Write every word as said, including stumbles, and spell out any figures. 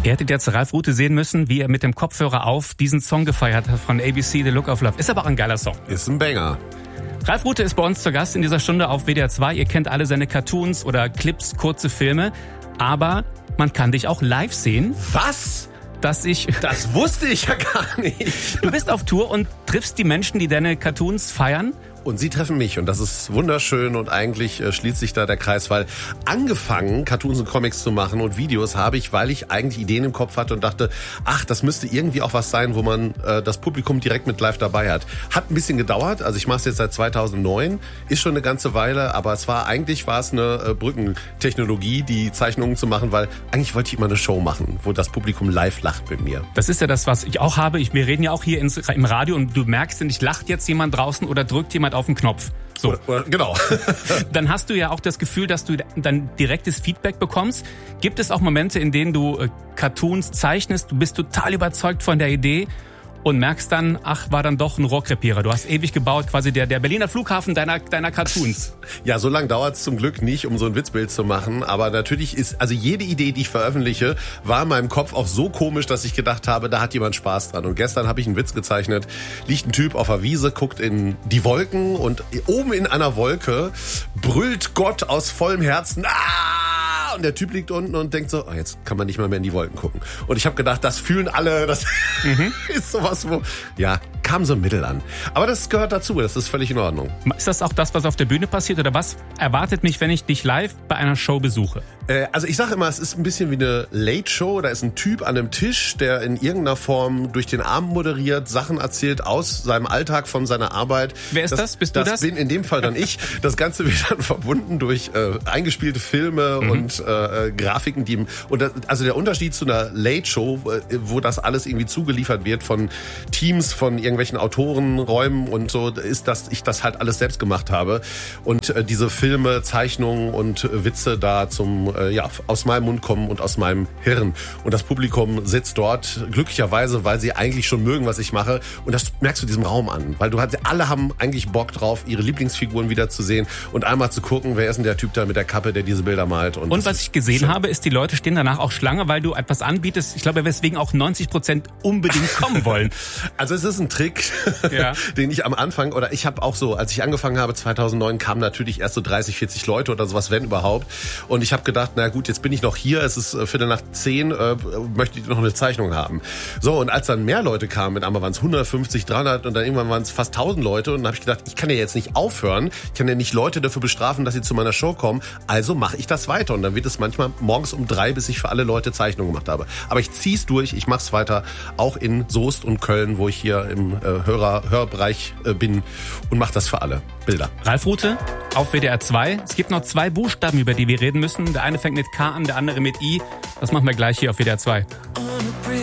Ihr hättet jetzt Ralf Rute sehen müssen, wie er mit dem Kopfhörer auf diesen Song gefeiert hat von A B C, The Look of Love. Ist aber auch ein geiler Song. Ist ein Banger. Ralf Rute ist bei uns zu Gast in dieser Stunde auf W D R zwei. Ihr kennt alle seine Cartoons oder Clips, kurze Filme. Aber man kann dich auch live sehen. Was? Dass ich Das wusste ich ja gar nicht. Du bist auf Tour und triffst die Menschen, die deine Cartoons feiern. Und sie treffen mich und das ist wunderschön und eigentlich äh, schließt sich da der Kreis, weil angefangen, Cartoons und Comics zu machen und Videos habe ich, weil ich eigentlich Ideen im Kopf hatte und dachte, ach, das müsste irgendwie auch was sein, wo man äh, das Publikum direkt mit live dabei hat. Hat ein bisschen gedauert, also ich mache es jetzt seit zweitausendneun, ist schon eine ganze Weile, aber es war eigentlich war es eine äh, Brückentechnologie, die Zeichnungen zu machen, weil eigentlich wollte ich immer eine Show machen, wo das Publikum live lacht mit mir. Das ist ja das, was ich auch habe. Ich, wir reden ja auch hier ins, im Radio und du merkst, nicht lacht jetzt jemand draußen oder drückt jemand auf den Knopf. So. Oder, oder, genau. Dann hast du ja auch das Gefühl, dass du dann direktes Feedback bekommst. Gibt es auch Momente, in denen du äh, Cartoons zeichnest, du bist total überzeugt von der Idee und merkst dann, ach, war dann doch ein Rohrkrepierer. Du hast ewig gebaut, quasi der, der Berliner Flughafen deiner, deiner Cartoons. Ja, so lange dauert es zum Glück nicht, um so ein Witzbild zu machen. Aber natürlich ist, also jede Idee, die ich veröffentliche, war in meinem Kopf auch so komisch, dass ich gedacht habe, da hat jemand Spaß dran. Und gestern habe ich einen Witz gezeichnet. Liegt ein Typ auf der Wiese, guckt in die Wolken und oben in einer Wolke brüllt Gott aus vollem Herzen, ah! Und der Typ liegt unten und denkt so, oh, jetzt kann man nicht mal mehr in die Wolken gucken. Und ich habe gedacht, das fühlen alle, das mhm. ist sowas, wo, ja, kam so mittel an. Aber das gehört dazu, das ist völlig in Ordnung. Ist das auch das, was auf der Bühne passiert oder was erwartet mich, wenn ich dich live bei einer Show besuche? Äh, also ich sage immer, es ist ein bisschen wie eine Late-Show. Da ist ein Typ an einem Tisch, der in irgendeiner Form durch den Abend moderiert, Sachen erzählt aus seinem Alltag, von seiner Arbeit. Wer ist das? das? Bist du das? Das bin in dem Fall dann ich. Das Ganze wird dann verbunden durch äh, eingespielte Filme mhm. und äh, Grafiken, die und das, also der Unterschied zu einer Late-Show, äh, wo das alles irgendwie zugeliefert wird von Teams, von irgendwelchen Autorenräumen und so, ist, dass ich das halt alles selbst gemacht habe und äh, diese Filme, Zeichnungen und äh, Witze da zum äh, ja aus meinem Mund kommen und aus meinem Hirn und das Publikum sitzt dort glücklicherweise, weil sie eigentlich schon mögen, was ich mache und das merkst du diesem Raum an, weil du halt, alle haben eigentlich Bock drauf, ihre Lieblingsfiguren wieder zu sehen und einmal zu gucken, wer ist denn der Typ da mit der Kappe, der diese Bilder malt. Und, und was ich gesehen schön. habe, ist, die Leute stehen danach auch Schlange, weil du etwas anbietest. Ich glaube, weswegen auch neunzig Prozent unbedingt kommen wollen. Also es ist ein Trick, ja. den ich am Anfang, oder ich habe auch so, als ich angefangen habe zweitausendneun, kamen natürlich erst so dreißig, vierzig Leute oder sowas, wenn überhaupt. Und ich habe gedacht, na gut, jetzt bin ich noch hier, es ist äh, Viertel nach zehn, äh, möchte ich noch eine Zeichnung haben. So, und als dann mehr Leute kamen, mit einmal waren es hundertfünfzig, dreihundert und dann irgendwann waren es fast tausend Leute und dann habe ich gedacht, ich kann ja jetzt nicht aufhören, ich kann ja nicht Leute dafür bestrafen, dass sie zu meiner Show kommen, also mache ich das weiter. Und dann wird es manchmal morgens um drei, bis ich für alle Leute Zeichnungen gemacht habe. Aber ich zieh's durch, ich mach's weiter, auch in Soest und Köln, wo ich hier im äh, Hörer, Hörbereich äh, bin und mach das für alle. Bilder. Ralf Rute auf W D R zwei. Es gibt noch zwei Buchstaben, über die wir reden müssen. Der eine fängt mit K an, der andere mit I. Das machen wir gleich hier auf W D R zwei.